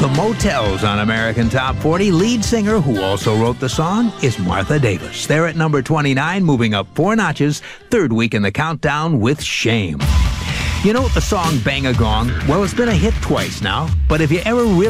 the Motels on American Top 40. Lead singer, who also wrote the song, is Martha Davis. They're at number 29, moving up 4 notches, third week in the countdown with Shame. You know the song Bang a Gong? Well, it's been a hit twice now, but if you ever really